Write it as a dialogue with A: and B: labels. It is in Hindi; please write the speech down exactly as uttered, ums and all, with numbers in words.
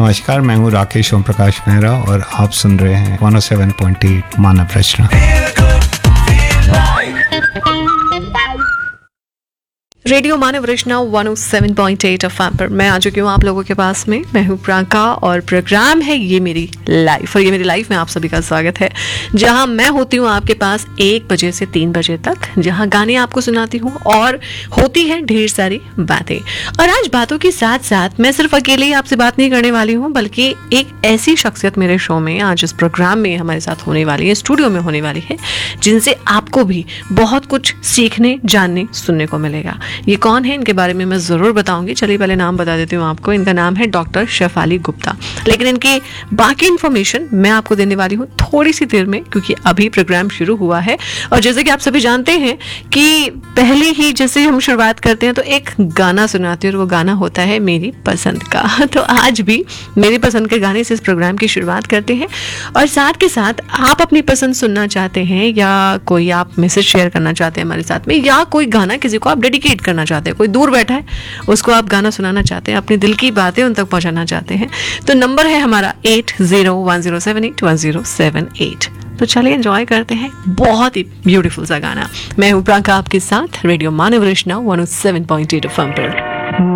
A: नमस्कार, मैं हूँ राकेश ओम प्रकाश मेहरा और आप सुन रहे हैं one O seven point eight मानव रचना।
B: रेडियो मानव रचना one O seven point eight FM पर मैं आ चुकी हूँ आप लोगों के पास में। मैं हूँ प्रांका और प्रोग्राम है ये मेरी लाइफ, और ये मेरी लाइफ में आप सभी का स्वागत है, जहाँ मैं होती हूँ आपके पास एक बजे से तीन बजे तक, जहाँ गाने आपको सुनाती हूँ और होती है ढेर सारी बातें। और आज बातों के साथ साथ मैं सिर्फ अकेले ही आपसे बात नहीं करने वाली हूँ, बल्कि एक ऐसी शख्सियत मेरे शो में आज इस प्रोग्राम में हमारे साथ होने वाली है, स्टूडियो में होने वाली है, जिनसे आपको भी बहुत कुछ सीखने, जानने, सुनने को मिलेगा। ये कौन है, इनके बारे में मैं ज़रूर बताऊंगी। चलिए पहले नाम बता देती हूँ आपको। इनका नाम है डॉक्टर शेफाली गुप्ता, लेकिन इनकी बाकी इन्फॉर्मेशन मैं आपको देने वाली हूँ थोड़ी सी देर में, क्योंकि अभी प्रोग्राम शुरू हुआ है। और जैसे कि आप सभी जानते हैं कि पहले ही जैसे हम शुरुआत करते हैं तो एक गाना सुनाते हैं, और वो गाना होता है मेरी पसंद का। तो आज भी मेरी पसंद के गाने से इस प्रोग्राम की शुरुआत करते हैं। और साथ के साथ आप अपनी पसंद सुनना चाहते हैं, या कोई आप मैसेज शेयर करना चाहते हैं हमारे साथ में, या कोई गाना किसी को आप डेडिकेट करना चाहते हैं, कोई दूर बैठा है उसको आप गाना सुनाना चाहते हैं, अपने दिल की बातें उन तक पहुंचाना चाहते हैं, तो नंबर है हमारा eight zero one zero seven eight one zero seven eight. तो चलिए एंजॉय करते हैं बहुत ही ब्यूटीफुल सा गाना। मैं हूँ प्रांका आपके साथ रेडियो मानव रचना one O seven point eight FM पर।